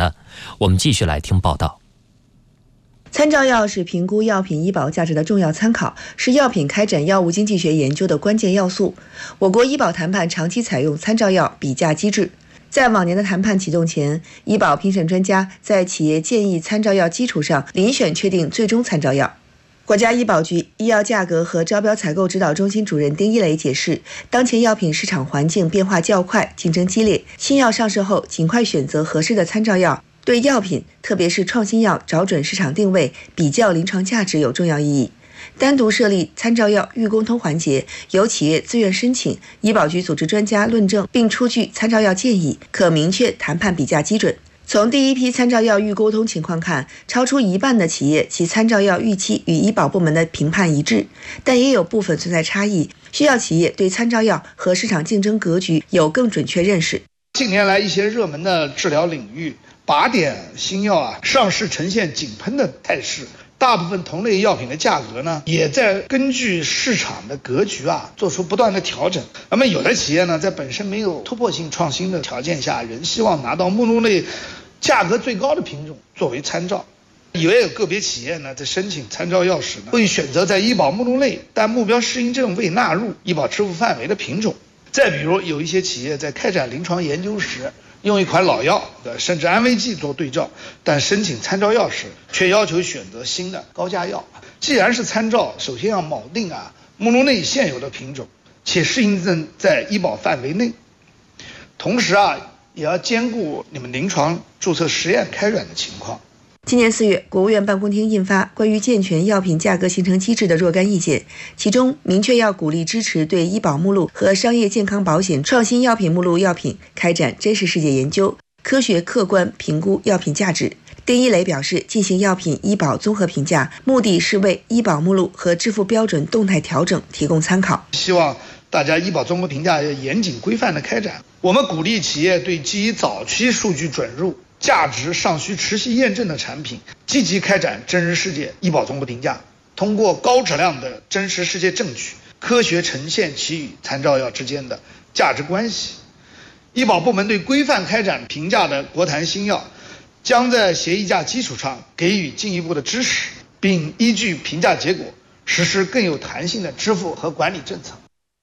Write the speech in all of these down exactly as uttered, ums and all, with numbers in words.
呢？我们继续来听报道。 参照药是评估药品医保价值的重要参考，是药品开展药物经济学研究的关键要素。我国医保谈判长期采用参照药比价机制。在往年的谈判启动前，医保评审专家在企业建议参照药基础上遴选确定最终参照药。国家医保局医药价格和招标采购指导中心主任丁一磊解释，当前药品市场环境变化较快，竞争激烈，新药上市后尽快选择合适的参照药，对药品，特别是创新药找准市场定位、比较临床价值有重要意义。单独设立参照药预沟通环节，由企业自愿申请，医保局组织专家论证并出具参照药建议，可明确谈判比价基准。从第一批参照药预沟通情况看，超出一半的企业其参照药预期与医保部门的评判一致，但也有部分存在差异，需要企业对参照药和市场竞争格局有更准确认识。 近年来，一些热门的治疗领域，靶点新药啊上市呈现井喷的态势，大部分同类药品的价格呢，也在根据市场的格局啊做出不断的调整。那么有的企业呢，在本身没有突破性创新的条件下，仍希望拿到目录内价格最高的品种作为参照。也有个别企业呢，在申请参照药时呢，会选择在医保目录内但目标适应症未纳入医保支付范围的品种。再比如，有一些企业在开展临床研究时，用一款老药甚至安慰剂做对照，但申请参照药时却要求选择新的高价药。既然是参照，首先要铆定啊目录内现有的品种，且适应症在医保范围内，同时啊也要兼顾你们临床注册实验开展的情况。 今年四月，国务院办公厅印发关于健全药品价格形成机制的若干意见，其中明确要鼓励支持对医保目录和商业健康保险创新药品目录药品开展真实世界研究，科学客观评估药品价值。丁一磊表示，进行药品医保综合评价，目的是为医保目录和支付标准动态调整提供参考。 希望大家医保综合评价要严谨规范的开展。我们鼓励企业对基于早期数据准入、价值尚需持续验证的产品，积极开展真实世界医保综合评价，通过高质量的真实世界证据，科学呈现其与参照药之间的价值关系。医保部门对规范开展评价的国谈新药，将在协议价基础上给予进一步的支持，并依据评价结果实施更有弹性的支付和管理政策。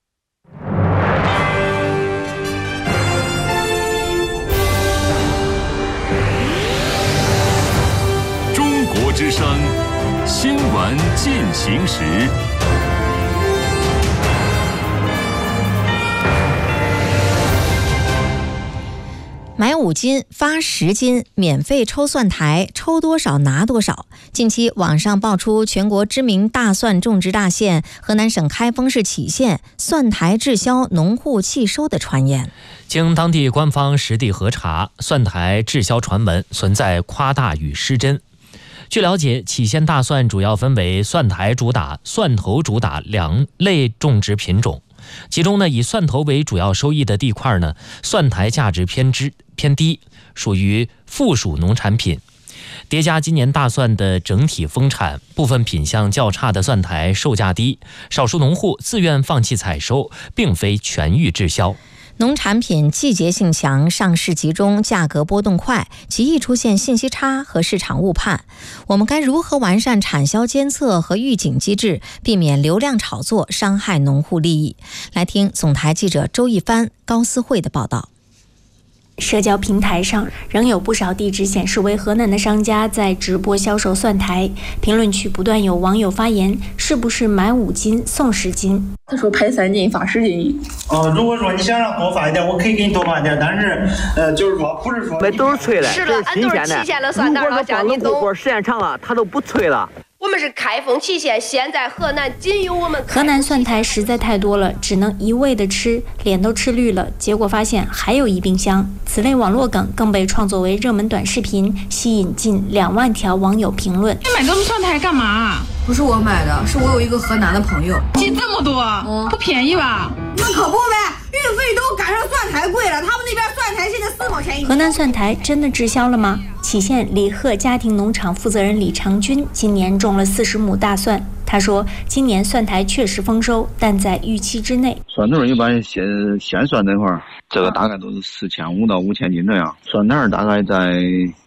中国之声新闻进行时。 买五斤发十斤，免费抽蒜苔，抽多少拿多少。近期网上爆出全国知名大蒜种植大县河南省开封市杞县蒜苔滞销，农户弃收的传言。 经当地官方实地核查，蒜苔滞销传闻存在夸大与失真。据了解，杞县大蒜主要分为蒜苔主打、蒜头主打两类种植品种。其中呢，以蒜头为主要收益的地块呢，蒜苔价值偏低偏低，属于附属农产品。叠加今年大蒜的整体丰产，部分品相较差的蒜苔售价低，少数农户自愿放弃采收，并非全域滞销。 农产品季节性强，上市集中，价格波动快，极易出现信息差和市场误判。我们该如何完善产销监测和预警机制，避免流量炒作伤害农户利益？来听总台记者周一帆、高思慧的报道。 社交平台上仍有不少地址显示为河南的商家在直播销售蒜苔，评论区不断有网友发言，是不是买五斤送十斤？ 他说拍三斤发十斤。 哦，如果说你想让多发一点，我可以给你多发一点，但是呃，就是说不是说买都是催的， 是了，俺都是期限的蒜苔了，家你都时间长了，它都不催了。 我们是开封期限，现在河南仅有我们。 河南蒜苔实在太多了，只能一味的吃，脸都吃绿了。结果发现还有一冰箱。此类网络梗更被创作为热门短视频，吸引近两万条网友评论。 你买这么蒜苔干嘛？ 不是我买的，是我有一个河南的朋友。 寄这么多，嗯，不便宜吧？ 那可不呗，运费都赶上蒜苔贵了，他们那边蒜苔现在四毛钱一斤。 河南蒜苔真的滞销了吗？杞县李贺家庭农场负责人李长军今年种了四十亩大蒜，他说今年蒜苔确实丰收，但在预期之内。 蒜头一般鲜鲜蒜那块儿，这个大概都是四千五到五千斤这样，蒜苔大概在